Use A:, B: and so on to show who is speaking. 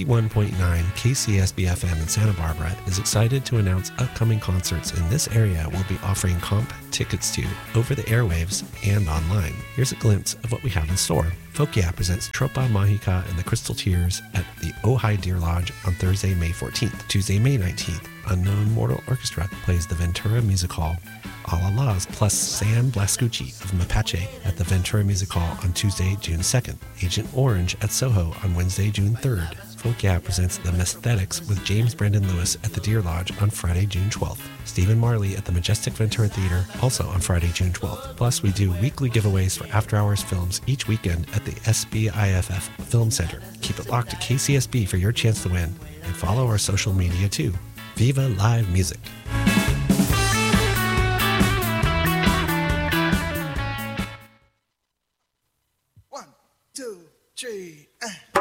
A: 91.9 KCSB FM in Santa Barbara is excited to announce upcoming concerts in this area we'll be offering comp tickets to over the airwaves and online. Here's a glimpse of what we have in store. Folk Yeah presents Tropa Mágica and the Crystal Tears at the Ojai Deer Lodge on Thursday, May 14th. Tuesday, May 19th, Unknown Mortal Orchestra plays the Ventura Music Hall. Alalas plus Sam Blascucci of Mapache at the Ventura Music Hall on Tuesday, June 2nd. Agent Orange at Soho on Wednesday, June 3rd. Folk Yeah presents The Mesthetics with James Brandon Lewis at the Deer Lodge on Friday, June 12th. Stephen Marley at the Majestic Ventura Theater also on Friday, June 12th. Plus, we do weekly giveaways for After Hours films each weekend at the SBIFF Film Center. Keep it locked to KCSB for your chance to win, and follow our social media too. Viva Live Music!
B: 1, 2, 3